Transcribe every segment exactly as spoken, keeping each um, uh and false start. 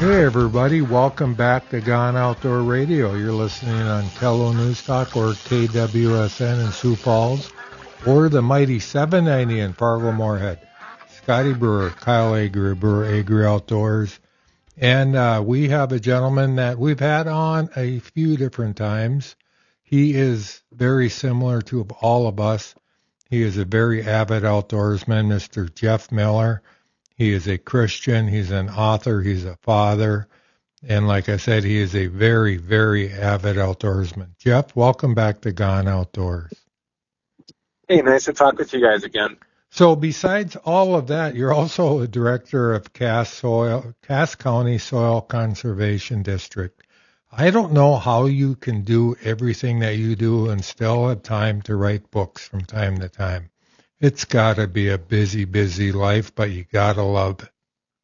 Hey everybody, welcome back to Gone Outdoor Radio. You're listening on Kello News Talk or K W S N in Sioux Falls or the mighty seven ninety in Fargo-Moorhead. Scotty Brewer, Kyle Agri, Brewer Agri Outdoors. And uh, we have a gentleman that we've had on a few different times. He is very similar to all of us. He is a very avid outdoorsman, Mister Jeff Miller. He is a Christian, he's an author, he's a father, and like I said, he is a very, very avid outdoorsman. Jeff, welcome back to Gone Outdoors. Hey, nice to talk with you guys again. So besides all of that, you're also a director of Cass, Soil, Cass County Soil Conservation District. I don't know how you can do everything that you do and still have time to write books from time to time. It's got to be a busy, busy life, but you got to love it.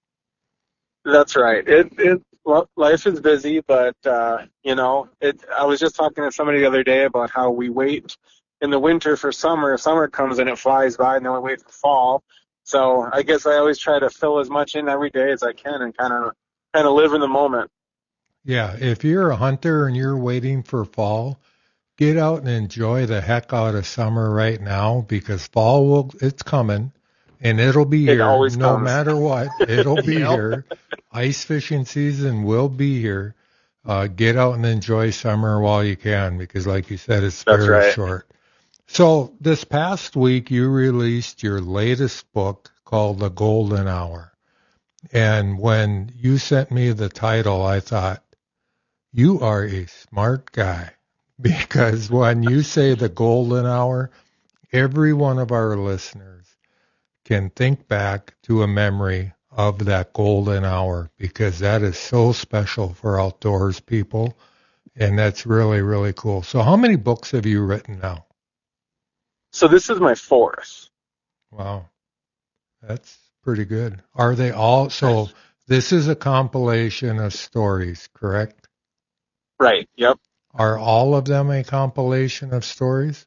That's right. It it well, life is busy, but uh, you know, it. I was just talking to somebody the other day about how we wait in the winter for summer. Summer comes and it flies by, and then we wait for fall. So I guess I always try to fill as much in every day as I can and kind of kind of live in the moment. Yeah, if you're a hunter and you're waiting for fall, get out and enjoy the heck out of summer right now because fall will it's coming and it'll be It here always no comes. matter what. It'll be Yep. here. Ice fishing season will be here. Uh, get out and enjoy summer while you can because like you said, it's That's very right. short. So this past week you released your latest book called The Golden Hour. And when you sent me the title, I thought, you are a smart guy. Because when you say the golden hour, every one of our listeners can think back to a memory of that golden hour because that is so special for outdoors people. And that's really, really cool. So how many books have you written now? So this is my fourth. Wow. That's pretty good. Are they all? So this is a compilation of stories, correct? Right. Yep. Are all of them a compilation of stories?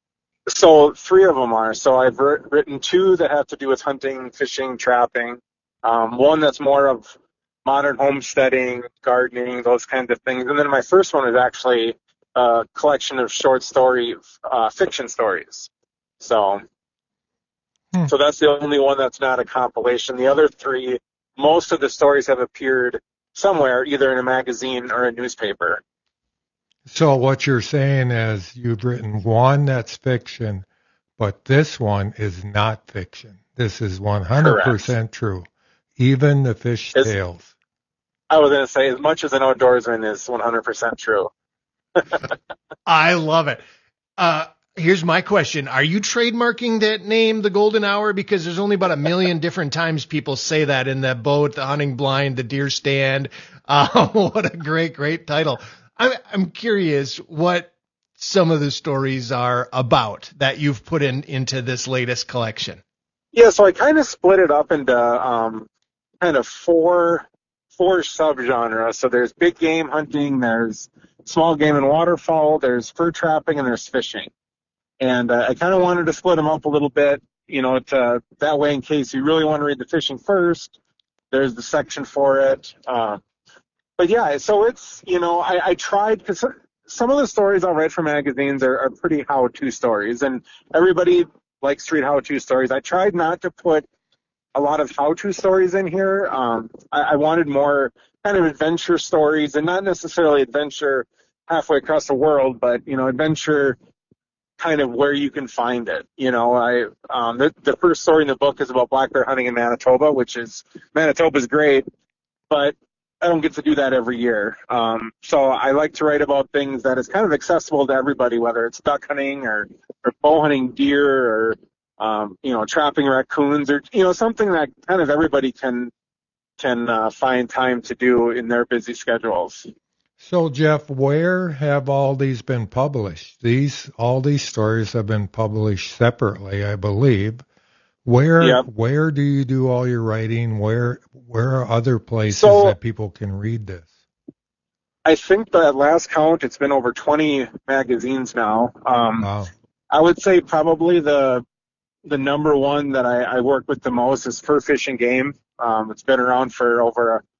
So three of them are. So I've wr- written two that have to do with hunting, fishing, trapping. Um, one that's more of modern homesteading, gardening, those kinds of things. And then my first one is actually a collection of short story uh, fiction stories. So, Hmm. so that's the only one that's not a compilation. The other three, most of the stories have appeared somewhere, either in a magazine or a newspaper. So what you're saying is you've written one that's fiction, but this one is not fiction. This is one hundred percent true. Even the fish It's- tales. I was going to say, as much as an outdoorsman is one hundred percent true. I love it. Uh, here's my question. Are you trademarking that name, The Golden Hour? Because there's only about a million different times people say that in the boat, the hunting blind, the deer stand. Uh, what a great, great title. I'm, I'm curious what some of the stories are about that you've put in into this latest collection. Yeah, so I kind of split it up into um, kind of four four subgenres. So there's big game hunting, there's small game and waterfowl, there's fur trapping, and there's fishing. And uh, I kind of wanted to split them up a little bit, you know, to, that way in case you really want to read the fishing first, there's the section for it. Uh, but yeah, so it's, you know, I, I tried, because some of the stories I'll write for magazines are, are pretty how-to stories, and everybody likes to read how-to stories. I tried not to put a lot of how-to stories in here. Um, I, I wanted more kind of adventure stories, and not necessarily adventure halfway across the world, but, you know, adventure kind of where you can find it. You know, I um, the, the first story in the book is about black bear hunting in Manitoba, which is, Manitoba's great, but I don't get to do that every year. Um, so I like to write about things that is kind of accessible to everybody, whether it's duck hunting or, or bow hunting deer or, um, you know, trapping raccoons or, you know, something that kind of everybody can, can uh, find time to do in their busy schedules. So Jeff, where have all these been published? These all these stories have been published separately, I believe. Where Yep. where do you do all your writing? Where where are other places So- that people can read this? I think that last count, it's been over twenty magazines now. Um, Wow. I would say probably the the number one that I, I work with the most is Fur Fish and Game. Um, it's been around for over a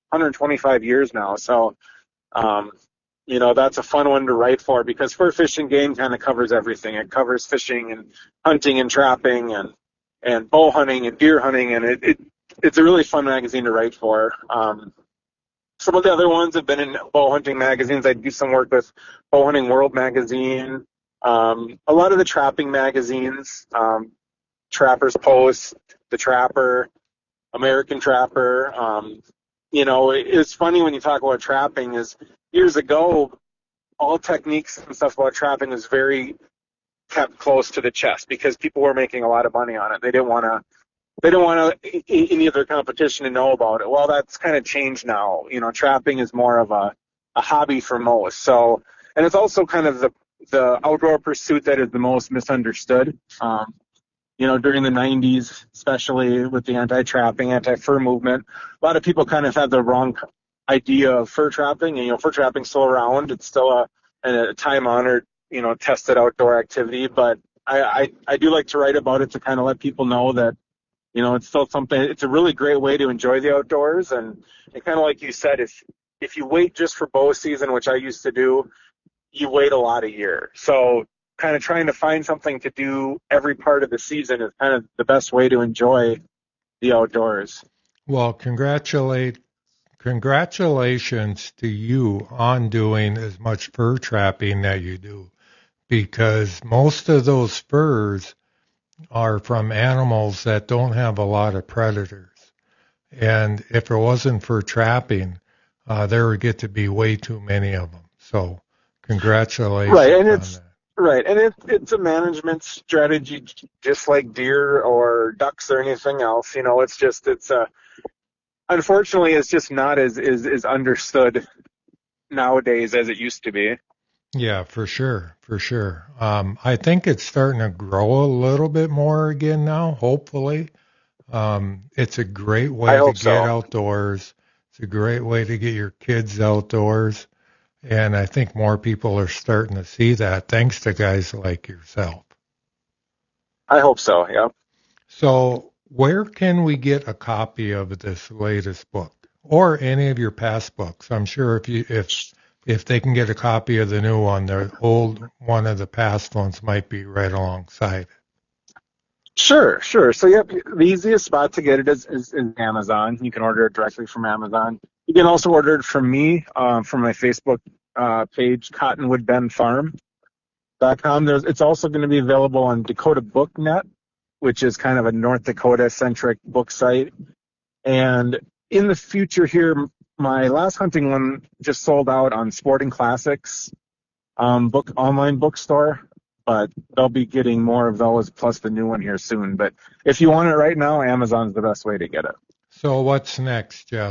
one hundred twenty-five years now. So, um, you know, that's a fun one to write for because Fur Fish and Game kind of covers everything. It covers fishing and hunting and trapping and, and bow hunting and deer hunting. And it, it it's a really fun magazine to write for. Um, some of the other ones have been in bow hunting magazines. I do some work with Bow Hunting World magazine. Um, a lot of the trapping magazines, um, Trapper's Post, The Trapper, American Trapper. Um, you know, it, it's funny when you talk about trapping is years ago, all techniques and stuff about trapping was very kept close to the chest because people were making a lot of money on it. They didn't want to, they didn't want to, any of their competition to know about it. Well, that's kind of changed now. You know, trapping is more of a, a hobby for most. So, and it's also kind of the, the outdoor pursuit that is the most misunderstood. Um, you know, during the nineties, especially with the anti-trapping, anti-fur movement, a lot of people kind of had the wrong idea of fur trapping. And, you know, fur trapping's still around. It's still a, a time-honored, you know, tested outdoor activity. But I, I, I do like to write about it to kind of let people know that, you know, it's still something, it's a really great way to enjoy the outdoors. And, and kind of like you said, if, if you wait just for bow season, which I used to do, you wait a lot a year. So kind of trying to find something to do every part of the season is kind of the best way to enjoy the outdoors. Well, congratulate, congratulations to you on doing as much fur trapping that you do, because most of those furs are from animals that don't have a lot of predators. And if it wasn't for trapping, uh, there would get to be way too many of them. So congratulations right, and on it's, that. Right, and it, it's a management strategy just like deer or ducks or anything else. You know, it's just, it's a, unfortunately, it's just not as, as, as understood nowadays as it used to be. Yeah, for sure, for sure. Um, I think it's starting to grow a little bit more again now, hopefully. Um, it's a great way I to hope get so. outdoors. It's a great way to get your kids outdoors. And I think more people are starting to see that thanks to guys like yourself. I hope so, yeah. So where can we get a copy of this latest book or any of your past books? I'm sure if you if if they can get a copy of the new one, the old one of the past ones might be right alongside it. Sure, sure. So, yep, the easiest spot to get it is, is, is Amazon. You can order it directly from Amazon. You can also order it from me, um, from my Facebook uh, page, Cottonwood Bend Farm dot com. There's, it's also going to be available on Dakota Book Net, which is kind of a North Dakota-centric book site. And in the future here, my last hunting one just sold out on Sporting Classics um, book online bookstore. But they'll be getting more of those plus the new one here soon. But if you want it right now, Amazon's the best way to get it. So what's next, Jeff?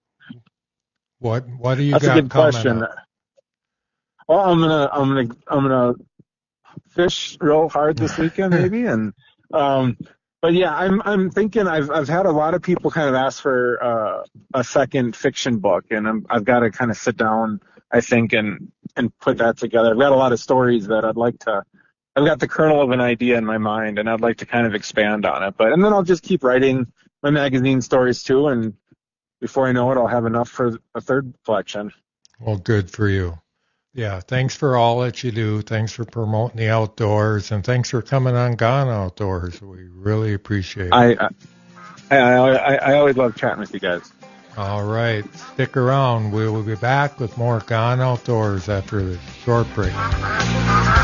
What what do you That's got a good coming question. up? Well, I'm gonna I'm gonna I'm gonna fish real hard this weekend maybe, and um, but yeah, I'm I'm thinking I've I've had a lot of people kind of ask for uh, a second fiction book, and I'm, I've got to kind of sit down, I think, and and put that together. I've got a lot of stories that I'd like to. I've got the kernel of an idea in my mind, and I'd like to kind of expand on it. But and then I'll just keep writing my magazine stories too, and before I know it, I'll have enough for a third collection. Well, good for you. Yeah, thanks for all that you do. Thanks for promoting the outdoors, and thanks for coming on Gone Outdoors. We really appreciate it. I I, I, I always love chatting with you guys. All right, stick around. We will be back with more Gone Outdoors after this short break.